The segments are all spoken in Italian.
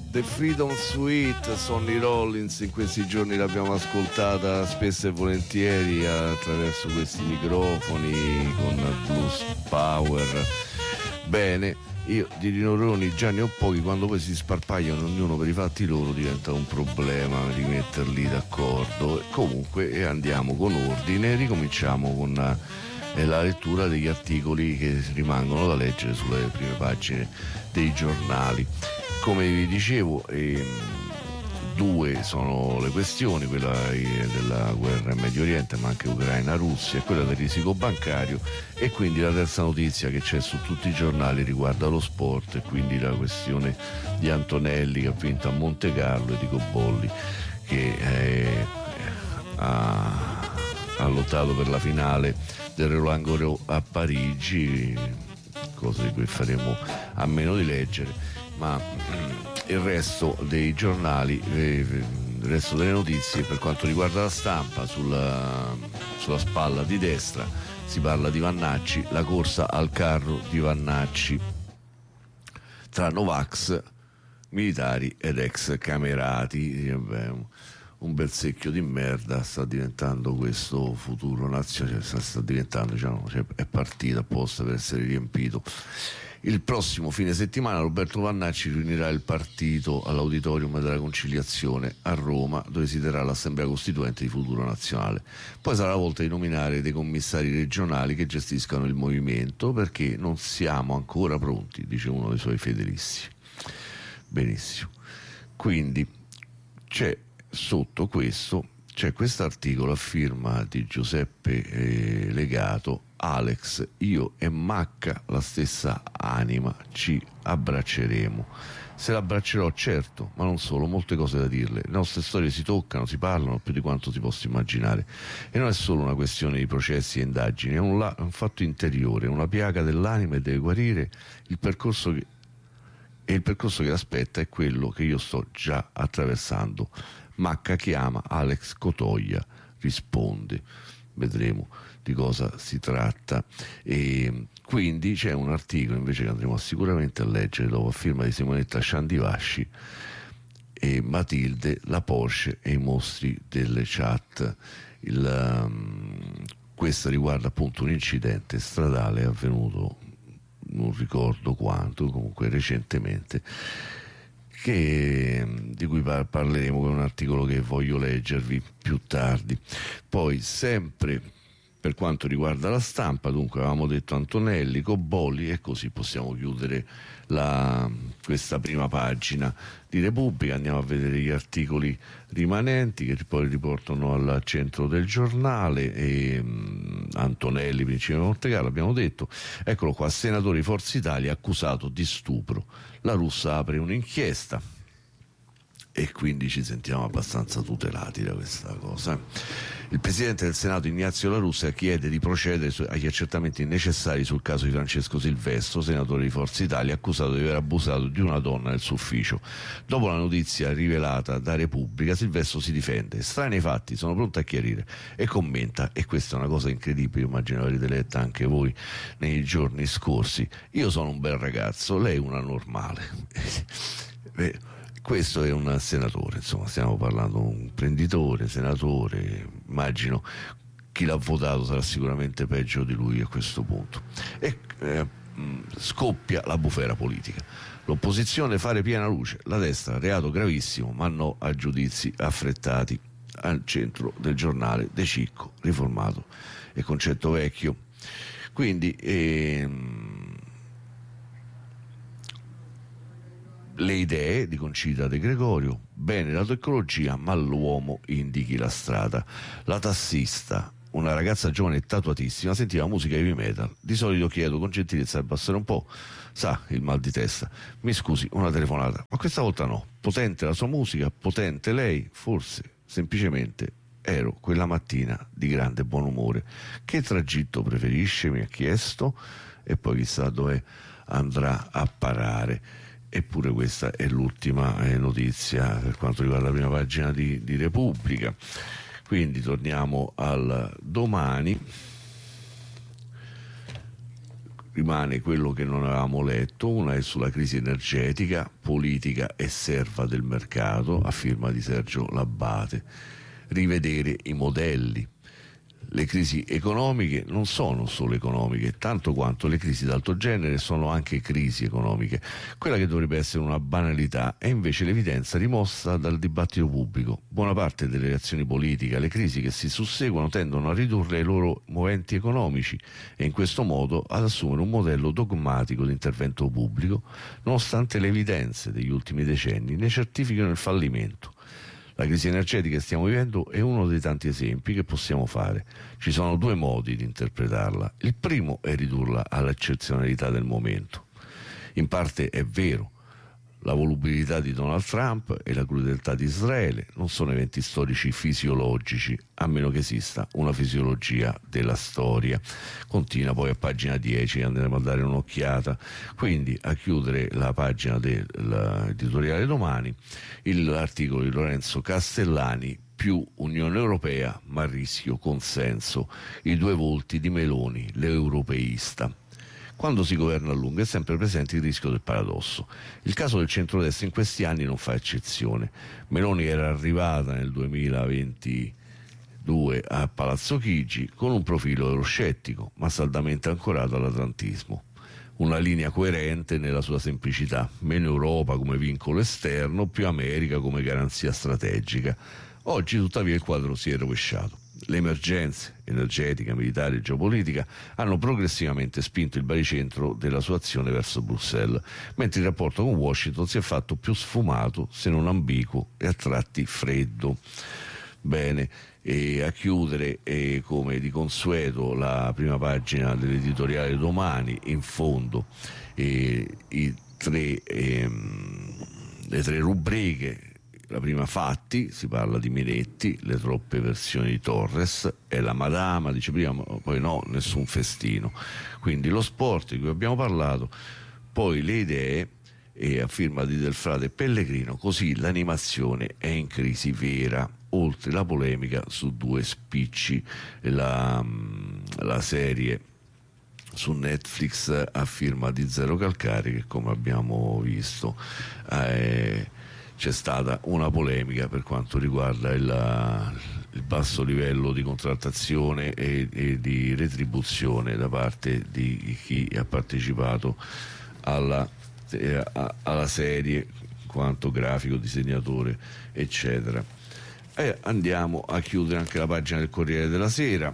The Freedom Suite, Sonny Rollins, in questi giorni l'abbiamo ascoltata spesso e volentieri attraverso questi microfoni con Blues Power. Bene, io di rinoroni già ne ho pochi, quando poi si sparpagliano ognuno per i fatti loro diventa un problema rimetterli d'accordo. Comunque andiamo con ordine, ricominciamo con la lettura degli articoli che rimangono da leggere sulle prime pagine dei giornali. Come vi dicevo, due sono le questioni, quella della guerra in Medio Oriente, ma anche Ucraina-Russia, e quella del risico bancario, e quindi la terza notizia che c'è su tutti i giornali riguarda lo sport, e quindi la questione di Antonelli che ha vinto a Monte Carlo e di Cobolli che ha lottato per la finale del Roland Garros a Parigi, cosa di cui faremo a meno di leggere. Ma il resto dei giornali, il resto delle notizie per quanto riguarda la stampa, sulla spalla di destra si parla di Vannacci, la corsa al carro di Vannacci tra Novax, militari ed ex camerati. Un bel secchio di merda sta diventando questo futuro nazionale, sta diventando, cioè, è partito apposta per essere riempito. Il prossimo fine settimana Roberto Vannacci riunirà il partito all'Auditorium della Conciliazione a Roma, dove si terrà l'Assemblea Costituente di Futuro Nazionale. Poi sarà la volta di nominare dei commissari regionali che gestiscano il movimento, perché non siamo ancora pronti, dice uno dei suoi fedelissimi. Benissimo. Quindi sotto questo c'è quest'articolo a firma di Giuseppe Legato: Alex, io e Macca, la stessa anima, ci abbracceremo. Se l'abbraccerò, certo, ma non solo, molte cose da dirle. Le nostre storie si toccano, si parlano più di quanto si possa immaginare. E non è solo una questione di processi e indagini, è un fatto interiore, una piaga dell'anima, e deve guarire. Il percorso che l'aspetta è quello che io sto già attraversando. Macca chiama, Alex Cotoia risponde. Vedremo di cosa si tratta. E quindi c'è un articolo invece che andremo sicuramente a leggere dopo, a firma di Simonetta Sciandivasci e Matilde, la Porsche e i mostri delle chat. Questo riguarda appunto un incidente stradale avvenuto, non ricordo quanto, comunque recentemente, di cui parleremo con un articolo che voglio leggervi più tardi. Poi sempre per quanto riguarda la stampa, dunque avevamo detto Antonelli, Cobolli, e così possiamo chiudere questa prima pagina di Repubblica. Andiamo a vedere gli articoli rimanenti che poi riportano al centro del giornale. Antonelli, principe di Monte Carlo, abbiamo detto. Eccolo qua: senatore di Forza Italia accusato di stupro, la Russa apre un'inchiesta, e quindi ci sentiamo abbastanza tutelati da questa cosa. Il presidente del Senato Ignazio La Russa chiede di procedere agli accertamenti necessari sul caso di Francesco Silvestro, senatore di Forza Italia, accusato di aver abusato di una donna nel suo ufficio. Dopo la notizia rivelata da Repubblica, Silvestro si difende: strani fatti, sono pronto a chiarire, e commenta, e questa è una cosa incredibile, immagino avrete letta anche voi nei giorni scorsi: io sono un bel ragazzo, lei una normale. Questo è un senatore, insomma, stiamo parlando di un imprenditore, senatore, immagino chi l'ha votato sarà sicuramente peggio di lui a questo punto. E scoppia la bufera politica. L'opposizione fare piena luce, la destra reato gravissimo, ma no a giudizi affrettati. Al centro del giornale De Cicco, riformato e concetto vecchio. Quindi le idee di Concita De Gregorio: bene la tecnologia, ma l'uomo indichi la strada. La tassista, una ragazza giovane e tatuatissima, sentiva musica heavy metal. Di solito chiedo con gentilezza di abbassare un po', sa, il mal di testa. Mi scusi, una telefonata. Ma questa volta no. Potente la sua musica, potente lei, forse semplicemente ero quella mattina di grande buon umore. Che tragitto preferisce? Mi ha chiesto, e poi chissà dove andrà a parare. Eppure questa è l'ultima notizia per quanto riguarda la prima pagina di Repubblica. Quindi torniamo al Domani. rimane quello che non avevamo letto. Una è sulla crisi energetica, politica e serva del mercato, a firma di Sergio Labbate. Rivedere i modelli. Le crisi economiche non sono solo economiche, tanto quanto le crisi d'altro genere sono anche crisi economiche. Quella che dovrebbe essere una banalità è invece l'evidenza rimossa dal dibattito pubblico. Buona parte delle reazioni politiche alle crisi che si susseguono tendono a ridurre i loro moventi economici e in questo modo ad assumere un modello dogmatico di intervento pubblico, nonostante le evidenze degli ultimi decenni ne certifichino il fallimento. La crisi energetica che stiamo vivendo è uno dei tanti esempi che possiamo fare. Ci sono due modi di interpretarla. Il primo è ridurla all'eccezionalità del momento. In parte è vero. La volubilità di Donald Trump e la crudeltà di Israele non sono eventi storici fisiologici, a meno che esista una fisiologia della storia. Continua poi a pagina 10, andremo a dare un'occhiata. Quindi, a chiudere la pagina dell'editoriale Domani, l'articolo di Lorenzo Castellani: più Unione Europea ma rischio consenso, i due volti di Meloni, l'europeista. Quando si governa a lungo è sempre presente il rischio del paradosso. Il caso del centrodestra in questi anni non fa eccezione. Meloni era arrivata nel 2022 a Palazzo Chigi con un profilo euroscettico, ma saldamente ancorato all'atlantismo. Una linea coerente nella sua semplicità: meno Europa come vincolo esterno, più America come garanzia strategica. Oggi tuttavia il quadro si è rovesciato. Le emergenze energetica, militare e geopolitica hanno progressivamente spinto il baricentro della sua azione verso Bruxelles, mentre il rapporto con Washington si è fatto più sfumato, se non ambiguo e a tratti freddo. Bene, e a chiudere, come di consueto, la prima pagina dell'editoriale Domani, in fondo le tre rubriche. La prima, fatti, si parla di Minetti, le troppe versioni di Torres, e la Madama dice prima, poi no, nessun festino. Quindi lo sport di cui abbiamo parlato, poi le idee, e a firma di Del Frate e Pellegrino, così l'animazione è in crisi vera, oltre la polemica su due spicci, la serie su Netflix a firma di Zero Calcari, che come abbiamo visto c'è stata una polemica per quanto riguarda il basso livello di contrattazione e di retribuzione da parte di chi ha partecipato alla serie, quanto grafico, disegnatore, eccetera. E andiamo a chiudere anche la pagina del Corriere della Sera.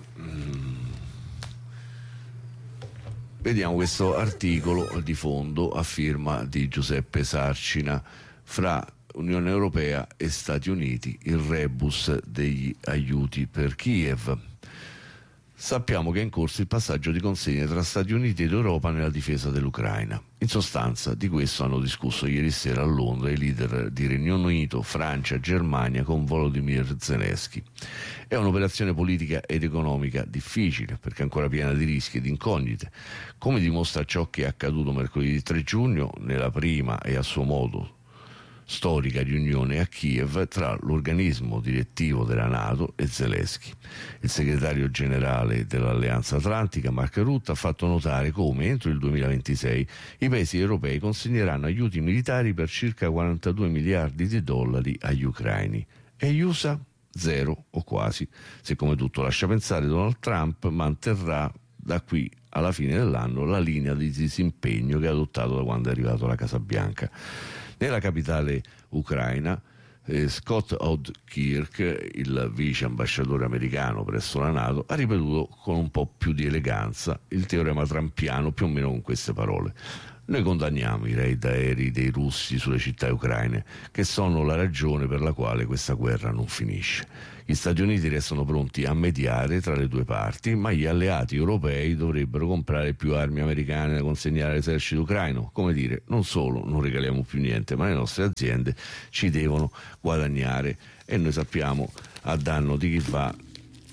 Vediamo questo articolo di fondo a firma di Giuseppe Sarcina: fra Unione Europea e Stati Uniti, il rebus degli aiuti per Kiev. Sappiamo che è in corso il passaggio di consegne tra Stati Uniti ed Europa nella difesa dell'Ucraina. In sostanza, di questo hanno discusso ieri sera a Londra i leader di Regno Unito, Francia, Germania con Volodymyr Zelensky. È un'operazione politica ed economica difficile, perché ancora piena di rischi e di incognite, come dimostra ciò che è accaduto mercoledì 3 giugno nella prima e a suo modo storica riunione a Kiev tra l'organismo direttivo della NATO e Zelensky. Il segretario generale dell'Alleanza Atlantica, Mark Rutte, ha fatto notare come entro il 2026 i paesi europei consegneranno aiuti militari per circa 42 miliardi di dollari agli ucraini e gli USA zero o quasi, se come tutto lascia pensare Donald Trump manterrà da qui alla fine dell'anno la linea di disimpegno che ha adottato da quando è arrivato alla Casa Bianca. Nella capitale ucraina, Scott Oudkirk, il vice ambasciatore americano presso la NATO, ha ripetuto con un po' più di eleganza il teorema trampiano, più o meno con queste parole: noi condanniamo i raid aerei dei russi sulle città ucraine, che sono la ragione per la quale questa guerra non finisce. Gli Stati Uniti restano pronti a mediare tra le due parti, ma gli alleati europei dovrebbero comprare più armi americane da consegnare all'esercito ucraino. Come dire, non solo non regaliamo più niente, ma le nostre aziende ci devono guadagnare, e noi sappiamo a danno di chi va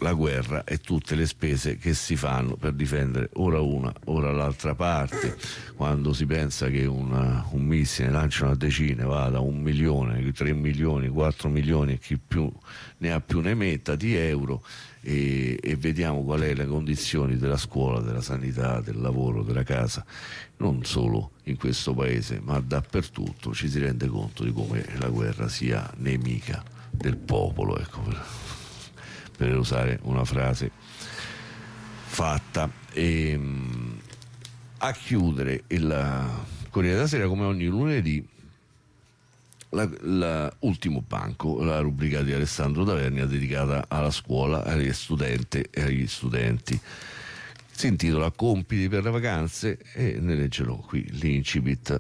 la guerra e tutte le spese che si fanno per difendere ora una, ora l'altra parte. Quando si pensa che un missile lancia una decina, va da 1 milione, 3 milioni, 4 milioni e chi più ne ha più ne metta di euro, e vediamo qual è le condizioni della scuola, della sanità, del lavoro, della casa, non solo in questo paese ma dappertutto, ci si rende conto di come la guerra sia nemica del popolo, ecco, per usare una frase fatta. A chiudere il Corriere della Sera, come ogni lunedì, l'ultimo banco, la rubrica di Alessandro Tavernia dedicata alla scuola, agli studenti e agli studenti. Si intitola Compiti per le vacanze e ne leggerò qui l'incipit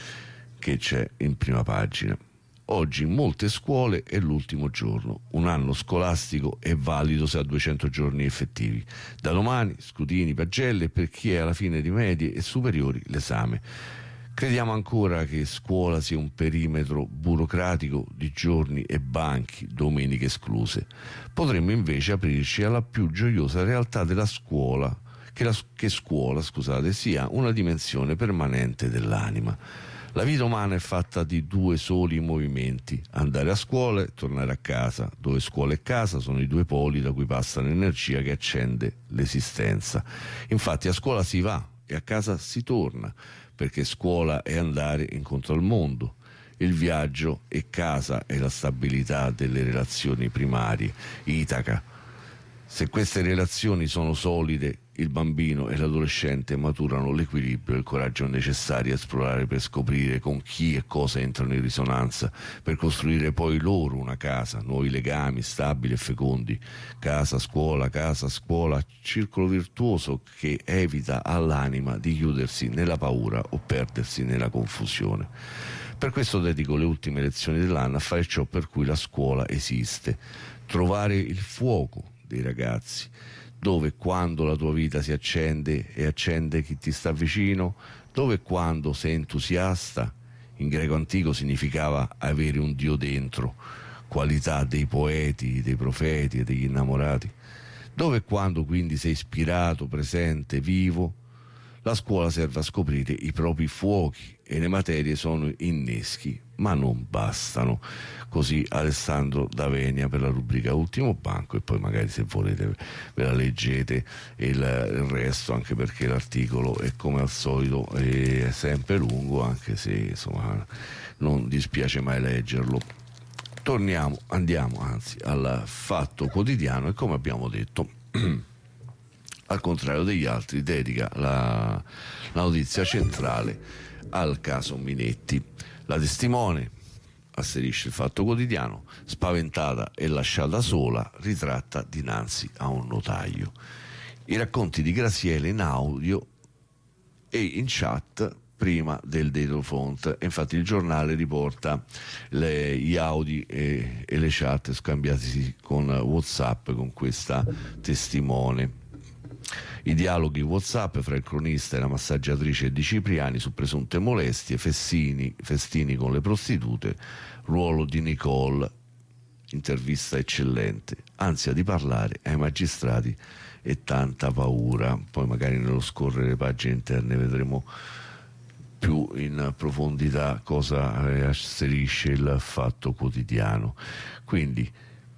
che c'è in prima pagina. Oggi in molte scuole è l'ultimo giorno. Un anno scolastico è valido se ha 200 giorni effettivi. Da domani scrutini, pagelle, per chi è alla fine di medie e superiori l'esame. Crediamo ancora che scuola sia un perimetro burocratico di giorni e banchi, domeniche escluse. Potremmo invece aprirci alla più gioiosa realtà della scuola, che scuola, sia una dimensione permanente dell'anima. La vita umana è fatta di 2 soli movimenti: andare a scuola e tornare a casa, dove scuola e casa sono i 2 poli da cui passa l'energia che accende l'esistenza. Infatti a scuola si va e a casa si torna, perché scuola è andare incontro al mondo. Il viaggio e casa è la stabilità delle relazioni primarie, Itaca. Se queste relazioni sono solide, il bambino e l'adolescente maturano l'equilibrio e il coraggio necessari a esplorare per scoprire con chi e cosa entrano in risonanza, per costruire poi loro una casa, nuovi legami stabili e fecondi. Casa, scuola, circolo virtuoso che evita all'anima di chiudersi nella paura o perdersi nella confusione. Per questo dedico le ultime lezioni dell'anno a fare ciò per cui la scuola esiste: trovare il fuoco dei ragazzi, dove e quando la tua vita si accende e accende chi ti sta vicino, dove e quando sei entusiasta. In greco antico significava avere un Dio dentro, qualità dei poeti, dei profeti e degli innamorati. Dove e quando quindi sei ispirato, presente, vivo. La scuola serve a scoprire i propri fuochi e le materie sono inneschi, ma non bastano. Così Alessandro Tavernia per la rubrica Ultimo Banco, e poi magari se volete ve la leggete il resto, anche perché l'articolo è come al solito è sempre lungo, anche se insomma non dispiace mai leggerlo. Andiamo al Fatto Quotidiano, e come abbiamo detto al contrario degli altri dedica la notizia centrale al caso Minetti. La testimone, asserisce il Fatto Quotidiano, spaventata e lasciata sola, ritratta dinanzi a un notaio. I racconti di Graziella in audio e in chat prima del dado font. Infatti il giornale riporta gli audi e le chat scambiati con WhatsApp con questa testimone. I dialoghi WhatsApp fra il cronista e la massaggiatrice di Cipriani su presunte molestie, festini con le prostitute, ruolo di Nicole, intervista eccellente, ansia di parlare ai magistrati e tanta paura. Poi magari nello scorrere le pagine interne vedremo più in profondità cosa asserisce il Fatto Quotidiano. Quindi,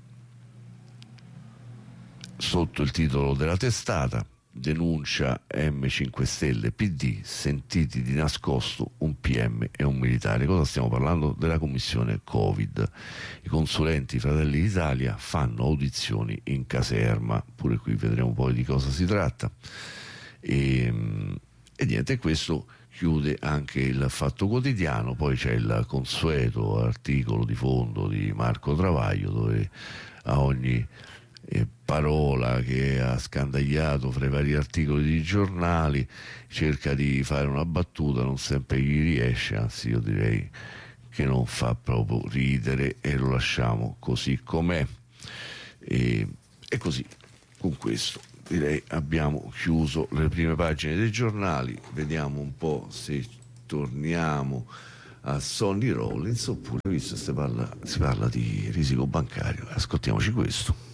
sotto il titolo della testata: denuncia M5 Stelle PD, sentiti di nascosto un PM e un militare. Cosa stiamo parlando? Della commissione Covid. I consulenti Fratelli d'Italia fanno audizioni in caserma, pure qui vedremo poi di cosa si tratta. E niente, questo chiude anche il Fatto Quotidiano. Poi c'è il consueto articolo di fondo di Marco Travaglio, dove a ogni parola che ha scandagliato fra i vari articoli di giornali cerca di fare una battuta, non sempre gli riesce, anzi io direi che non fa proprio ridere, e lo lasciamo così com'è. E così, con questo direi abbiamo chiuso le prime pagine dei giornali. Vediamo un po' se torniamo a Sonny Rollins, oppure, visto che si parla di risico bancario, ascoltiamoci questo.